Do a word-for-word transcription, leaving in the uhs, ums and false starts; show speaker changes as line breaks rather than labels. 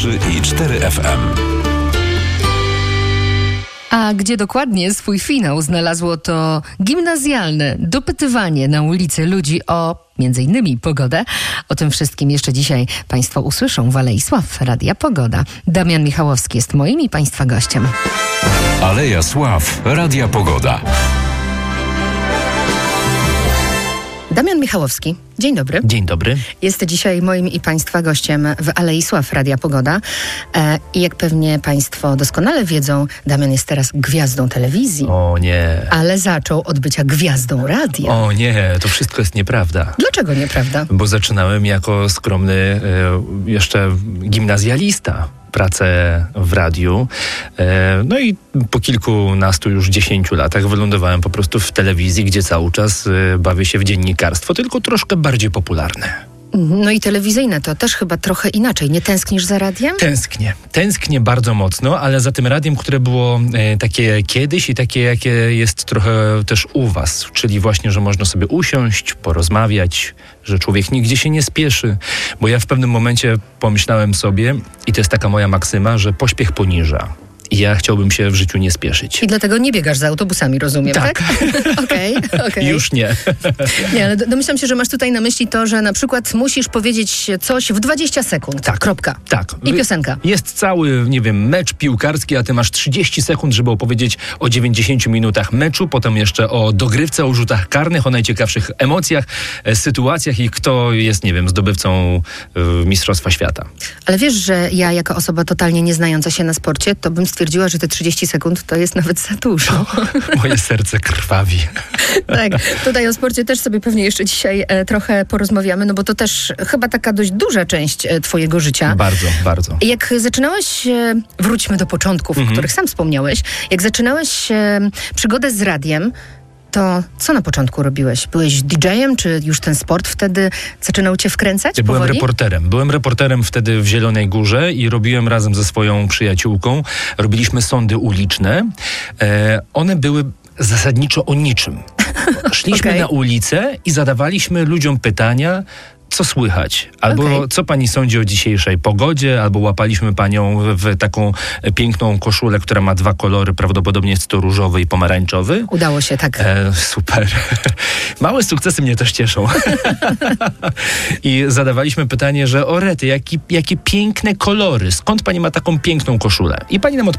trzy i cztery F M.
A gdzie dokładnie swój finał znalazło to gimnazjalne dopytywanie na ulicy ludzi o między innymi pogodę. O tym wszystkim jeszcze dzisiaj Państwo usłyszą w Alei Sław Radia Pogoda. Damian Michałowski jest moim i Państwa gościem.
Aleja Sław Radia Pogoda.
Damian Michałowski, dzień dobry.
Dzień dobry.
Jest dzisiaj moim i Państwa gościem w Alei Sław Radia Pogoda. E, I jak pewnie Państwo doskonale wiedzą, Damian jest teraz gwiazdą telewizji.
O nie.
Ale zaczął od bycia gwiazdą radia.
O nie, to wszystko jest nieprawda.
Dlaczego nieprawda?
Bo zaczynałem jako skromny y, jeszcze gimnazjalista pracę w radiu. E, no i po kilkunastu, już dziesięciu latach wylądowałem po prostu w telewizji, gdzie cały czas y, bawię się w dziennikarstwo, tylko troszkę bardziej popularne.
No i telewizyjne to też chyba trochę inaczej. Nie tęsknisz za radiem?
Tęsknię. Tęsknię bardzo mocno, ale za tym radiem, które było e, takie kiedyś i takie, jakie jest trochę też u was. Czyli właśnie, że można sobie usiąść, porozmawiać, że człowiek nigdzie się nie spieszy. Bo ja w pewnym momencie pomyślałem sobie, i to jest taka moja maksyma, że pośpiech poniża. I ja chciałbym się w życiu nie spieszyć.
I dlatego nie biegasz za autobusami, rozumiem, tak? Okej,
tak?
okej. Okay.
Już nie.
Nie, ale domyślam się, że masz tutaj na myśli to, że na przykład musisz powiedzieć coś w dwadzieścia sekund.
Tak.
Kropka.
Tak.
I piosenka.
Jest cały, nie wiem, mecz piłkarski, a ty masz trzydzieści sekund, żeby opowiedzieć o dziewięćdziesięciu minutach meczu, potem jeszcze o dogrywce, o rzutach karnych, o najciekawszych emocjach, e, sytuacjach i kto jest, nie wiem, zdobywcą e, Mistrzostwa Świata.
Ale wiesz, że ja jako osoba totalnie nie znająca się na sporcie, to bym stwierdziła, że te trzydzieści sekund to jest nawet za dużo.
Moje serce krwawi.
Tak, tutaj o sporcie też sobie pewnie jeszcze dzisiaj e, trochę porozmawiamy, no bo to też chyba taka dość duża część e, twojego życia.
Bardzo, bardzo.
Jak zaczynałeś, e, wróćmy do początków,
mhm.
o których sam wspomniałeś, jak zaczynałeś e, przygodę z radiem, to co na początku robiłeś? Byłeś didżejem, czy już ten sport wtedy zaczynał cię wkręcać?
Ja byłem
powoli?
reporterem. Byłem reporterem wtedy w Zielonej Górze i robiłem razem ze swoją przyjaciółką, robiliśmy sądy uliczne. E, one były zasadniczo o niczym. Szliśmy
okay.
na ulicę i zadawaliśmy ludziom pytania, co słychać, albo
okay.
co pani sądzi o dzisiejszej pogodzie, albo łapaliśmy panią w taką piękną koszulę, która ma dwa kolory, prawdopodobnie jest to różowy i pomarańczowy.
Udało się, tak.
E, super. Małe sukcesy mnie też cieszą. I zadawaliśmy pytanie, że o rety, jaki, jakie piękne kolory, skąd pani ma taką piękną koszulę? I pani nam odpowiedziała,